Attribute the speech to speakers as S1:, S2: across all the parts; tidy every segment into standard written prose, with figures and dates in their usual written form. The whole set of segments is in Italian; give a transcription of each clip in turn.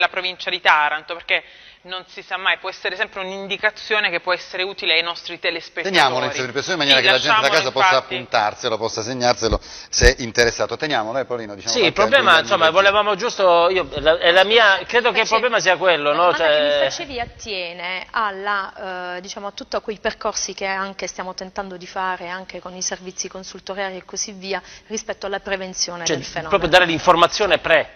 S1: la provincia di Taranto, perché non si sa mai, può essere sempre un'indicazione che può essere utile ai nostri telespettatori.
S2: Teniamolo in sovrimpressione in maniera che la gente da casa possa appuntarselo, possa segnarselo se è interessato. Teniamolo, Paolino, diciamo.
S3: Sì, il problema, insomma, volevamo giusto, credo che il problema sia quello, no?
S4: La domanda che mi facevi attiene alla, diciamo, a tutti quei percorsi che anche stiamo tentando di fare anche con i servizi consultoriali e così via rispetto alla prevenzione del fenomeno.
S3: Proprio dare l'informazione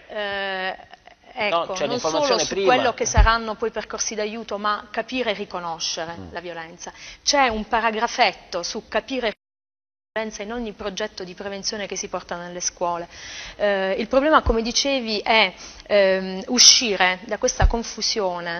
S4: Ecco, non solo su quello che saranno poi percorsi d'aiuto, ma capire e riconoscere la violenza. C'è un paragrafetto su capire e riconoscere la violenza in ogni progetto di prevenzione che si porta nelle scuole. Il problema, come dicevi, è uscire da questa confusione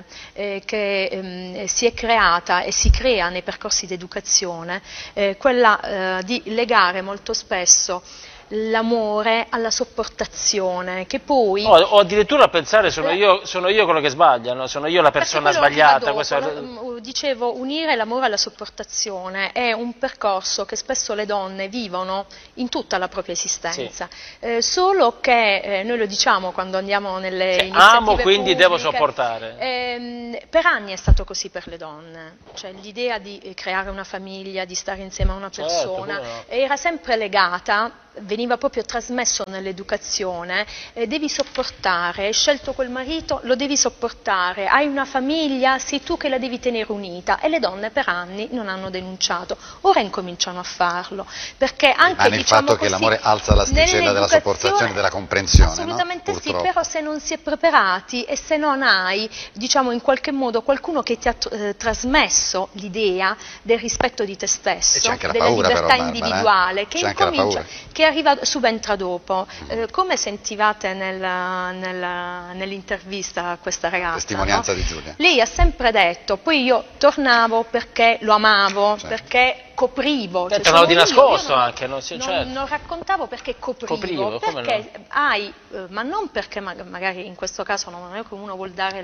S4: che si è creata e si crea nei percorsi di educazione, quella di legare molto spesso l'amore alla sopportazione, che poi...
S3: O addirittura a pensare sono io quello che sbaglia, no? Sono io la persona sbagliata.
S4: Dicevo, unire l'amore alla sopportazione è un percorso che spesso le donne vivono in tutta la propria esistenza, sì. Solo che noi lo diciamo quando andiamo nelle iniziative
S3: amo, quindi
S4: pubbliche,
S3: devo sopportare.
S4: Per anni è stato così per le donne, cioè l'idea di creare una famiglia, di stare insieme a una persona, era sempre legata, veniva proprio trasmesso nell'educazione, devi sopportare, hai scelto quel marito, lo devi sopportare, hai una famiglia, sei tu che la devi tenere unita, e le donne per anni non hanno denunciato, ora incominciano a farlo, perché anche
S2: il fatto che l'amore alza l'asticella della sopportazione e della comprensione,
S4: assolutamente
S2: no?
S4: Sì, però se non si è preparati e se non hai, diciamo, in qualche modo qualcuno che ti ha trasmesso l'idea del rispetto di te stesso, della libertà individuale, che incomincia, che subentra dopo. Come sentivate nell'intervista a questa ragazza?
S2: Testimonianza di Giulia.
S4: Lei ha sempre detto, poi io tornavo perché lo amavo, perché coprivo.
S3: Tornavo di nascosto anche,
S4: non raccontavo perché coprivo perché ma non perché magari in questo caso non è che uno vuol dare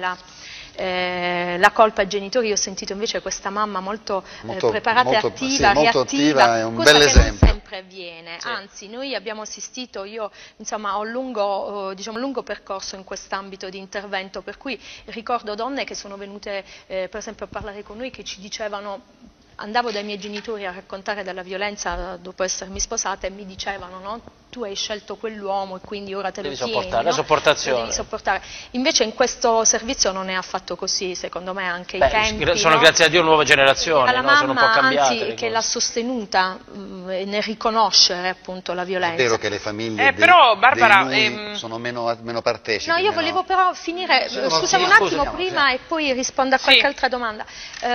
S4: la colpa ai genitori. Io ho sentito invece questa mamma molto preparata e attiva, reattiva,
S2: è un
S4: cosa
S2: bel
S4: che
S2: esempio.
S4: non sempre avviene, anzi noi abbiamo assistito, io insomma ho un lungo percorso in quest'ambito di intervento, per cui ricordo donne che sono venute per esempio a parlare con noi, che ci dicevano: andavo dai miei genitori a raccontare della violenza dopo essermi sposata e mi dicevano, no? Tu hai scelto quell'uomo e quindi ora te lo tieni, no?
S3: La sopportazione.
S4: Lo devi sopportare. Invece in questo servizio non è affatto così, secondo me anche i tempi.
S3: Sono, no? Grazie a Dio, nuove generazioni,
S4: alla mamma,
S3: sono un po' cambiate.
S4: Anzi, che l'ha sostenuta nel riconoscere appunto la violenza.
S2: È vero che le famiglie
S1: però, Barbara,
S2: sono meno partecipi.
S4: No, io volevo però finire, scusami un attimo prima e poi rispondo a qualche altra domanda.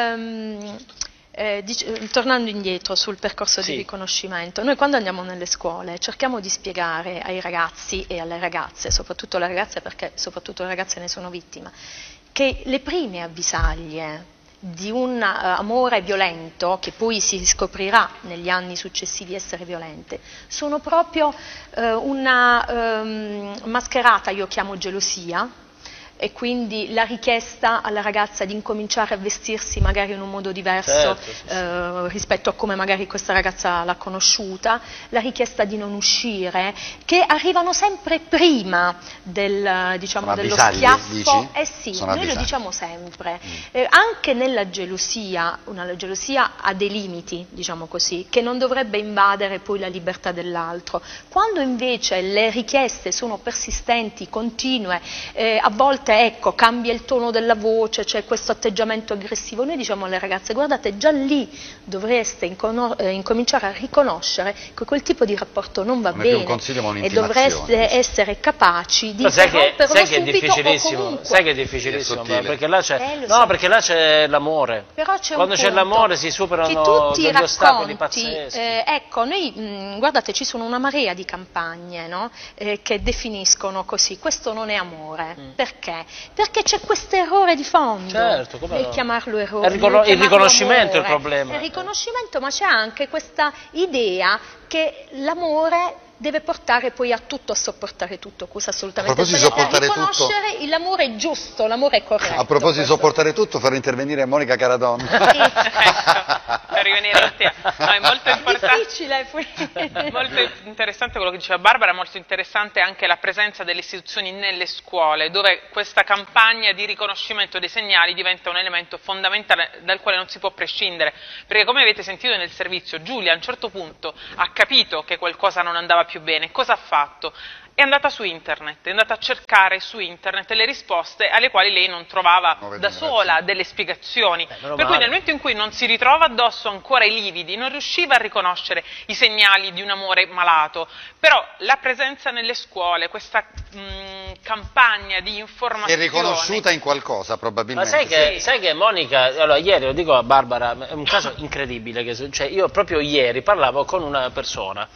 S4: Tornando indietro sul percorso di riconoscimento, noi quando andiamo nelle scuole cerchiamo di spiegare ai ragazzi e alle ragazze, soprattutto alle ragazze perché soprattutto le ragazze ne sono vittime, che le prime avvisaglie di un amore violento, che poi si scoprirà negli anni successivi essere violente, sono proprio una mascherata, io chiamo gelosia, e quindi la richiesta alla ragazza di incominciare a vestirsi magari in un modo diverso rispetto a come magari questa ragazza l'ha conosciuta, la richiesta di non uscire, che arrivano sempre prima dello schiaffo. Sì, noi lo diciamo sempre. Anche nella gelosia, la gelosia ha dei limiti, diciamo così, che non dovrebbe invadere poi la libertà dell'altro. Quando invece le richieste sono persistenti, continue, a volte ecco, cambia il tono della voce, c'è questo atteggiamento aggressivo, noi diciamo alle ragazze: guardate, già lì dovreste incominciare a riconoscere che quel tipo di rapporto non va bene e dovreste essere capaci di interromperlo subito o comunque.
S3: Sai che è difficilissimo, perché là c'è l'amore. Quando c'è l'amore si superano degli ostacoli pazzeschi.
S4: Ecco, noi guardate, ci sono una marea di campagne, no? Che definiscono così: questo non è amore. Perché? Perché c'è questo errore di fondo, nel chiamarlo errore.
S3: Il riconoscimento è il problema.
S4: Il riconoscimento, ma c'è anche questa idea che l'amore deve portare poi a tutto, a sopportare tutto, cosa assolutamente
S2: sbagliata.
S4: Riconoscere l'amore giusto, l'amore corretto.
S2: A proposito di sopportare tutto, far intervenire Monica Caradon.
S1: Per rivenire in te. No, è molto importante.
S4: Difficile.
S1: Molto interessante quello che diceva Barbara, molto interessante anche la presenza delle istituzioni nelle scuole, dove questa campagna di riconoscimento dei segnali diventa un elemento fondamentale dal quale non si può prescindere, perché come avete sentito nel servizio, Giulia a un certo punto ha capito che qualcosa non andava più bene. Cosa ha fatto? È andata su internet, è andata a cercare su internet le risposte alle quali lei non trovava da sola delle spiegazioni, per cui nel momento in cui non si ritrova addosso ancora i lividi, non riusciva a riconoscere i segnali di un amore malato, però la presenza nelle scuole, questa campagna di informazione...
S2: È riconosciuta in qualcosa probabilmente.
S3: Ma sai che Monica, allora ieri lo dico a Barbara, è un caso incredibile, cioè io proprio ieri parlavo con una persona,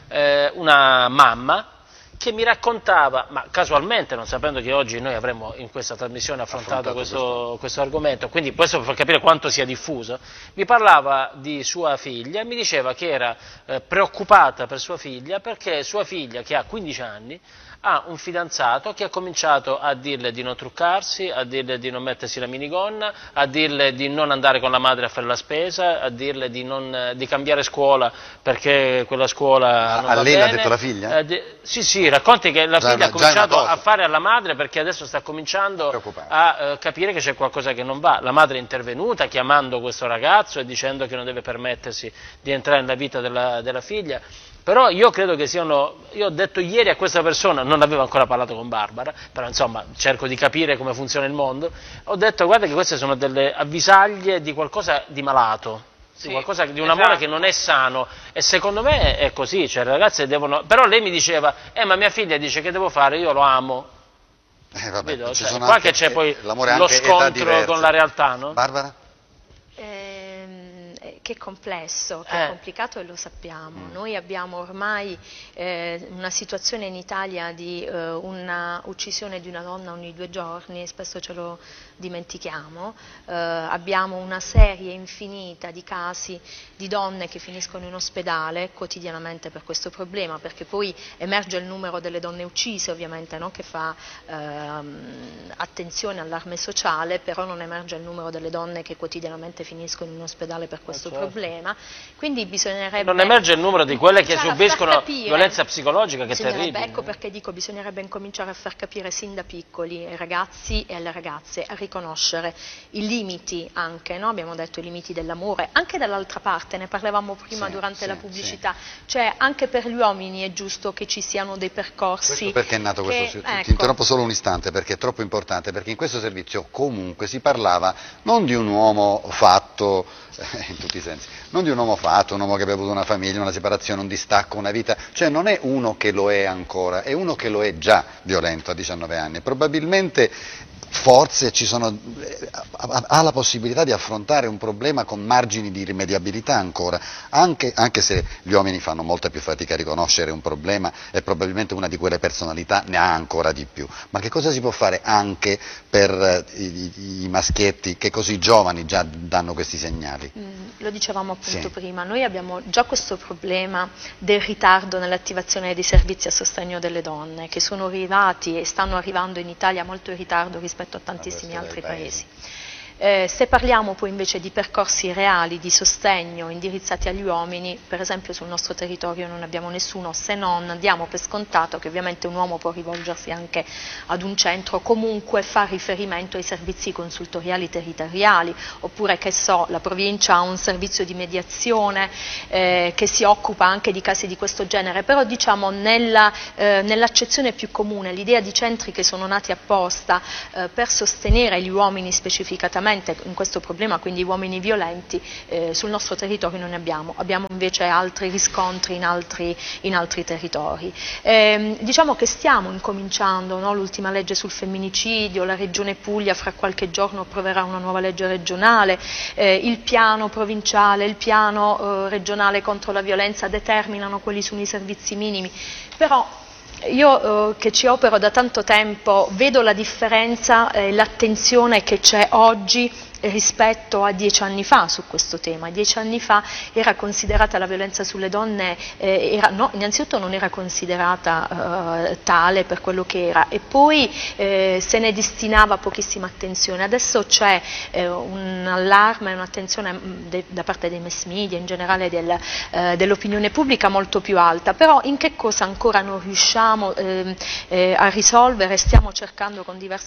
S3: una mamma, che mi raccontava, ma casualmente, non sapendo che oggi noi avremmo in questa trasmissione affrontato questo argomento, quindi questo per far capire quanto sia diffuso, mi parlava di sua figlia e mi diceva che era preoccupata per sua figlia perché sua figlia, che ha 15 anni, ha un fidanzato che ha cominciato a dirle di non truccarsi, a dirle di non mettersi la minigonna, a dirle di non andare con la madre a fare la spesa, a dirle di cambiare scuola perché quella scuola non va bene. A
S2: lei l'ha detto la figlia?
S3: Sì, racconti che la figlia ha cominciato a fare alla madre perché adesso sta cominciando a capire che c'è qualcosa che non va. La madre è intervenuta chiamando questo ragazzo e dicendo che non deve permettersi di entrare nella vita della figlia. Però io credo che io ho detto ieri a questa persona, non avevo ancora parlato con Barbara, però insomma cerco di capire come funziona il mondo, ho detto guarda che queste sono delle avvisaglie di qualcosa di malato, qualcosa di un amore che non è sano, e secondo me è così, cioè le ragazze devono, però lei mi diceva, ma mia figlia dice che devo fare, io lo amo,
S2: vabbè,
S3: cioè, qua che c'è poi lo scontro con la realtà, no?
S2: Barbara?
S4: Che è complesso, che è complicato e lo sappiamo. Noi abbiamo ormai una situazione in Italia di una uccisione di una donna ogni 2 giorni, e spesso ce lo dimentichiamo. Abbiamo una serie infinita di casi di donne che finiscono in ospedale quotidianamente per questo problema, perché poi emerge il numero delle donne uccise ovviamente, no? Che fa attenzione all'allarme sociale, però non emerge il numero delle donne che quotidianamente finiscono in ospedale per questo problema, quindi bisognerebbe...
S3: Non emerge il numero di quelle che subiscono violenza psicologica, che è terribile.
S4: Ecco perché dico, bisognerebbe incominciare a far capire sin da piccoli ai ragazzi e alle ragazze a riconoscere i limiti anche, no? Abbiamo detto i limiti dell'amore, anche dall'altra parte, ne parlavamo prima durante la pubblicità, cioè anche per gli uomini è giusto che ci siano dei percorsi...
S2: Questo perché è nato questo, ti interrompo solo un istante perché è troppo importante, perché in questo servizio comunque si parlava non di un uomo fatto, in tutti i sensi, non di un uomo fatto, un uomo che aveva avuto una famiglia, una separazione, un distacco, una vita, cioè non è uno che lo è ancora, è uno che lo è già violento a 19 anni, probabilmente forse ha la possibilità di affrontare un problema con margini di rimediabilità ancora, anche se gli uomini fanno molta più fatica a riconoscere un problema e probabilmente una di quelle personalità ne ha ancora di più. Ma che cosa si può fare anche per i maschietti che così giovani già danno questi segnali?
S4: Lo dicevamo appunto prima, noi abbiamo già questo problema del ritardo nell'attivazione dei servizi a sostegno delle donne, che sono arrivati e stanno arrivando in Italia molto in ritardo rispetto a tantissimi altri paesi. Se parliamo poi invece di percorsi reali di sostegno indirizzati agli uomini, per esempio sul nostro territorio non abbiamo nessuno, se non diamo per scontato che ovviamente un uomo può rivolgersi anche ad un centro, comunque fa riferimento ai servizi consultoriali territoriali, oppure che so, la provincia ha un servizio di mediazione che si occupa anche di casi di questo genere, però diciamo nell'accezione più comune, l'idea di centri che sono nati apposta per sostenere gli uomini specificatamente in questo problema, quindi uomini violenti, sul nostro territorio non ne abbiamo invece altri riscontri in altri territori. Diciamo che stiamo incominciando, no? L'ultima legge sul femminicidio, la Regione Puglia fra qualche giorno approverà una nuova legge regionale, il piano provinciale, il piano regionale contro la violenza determinano quelli sono i servizi minimi, però io che ci opero da tanto tempo vedo la differenza e l'attenzione che c'è oggi rispetto a 10 anni fa su questo tema. 10 anni fa era considerata la violenza sulle donne, innanzitutto non era considerata tale per quello che era, e poi se ne destinava pochissima attenzione. Adesso c'è un allarme, un'attenzione da parte dei mass media, in generale dell'opinione pubblica, molto più alta, però in che cosa ancora non riusciamo a risolvere, stiamo cercando con diverse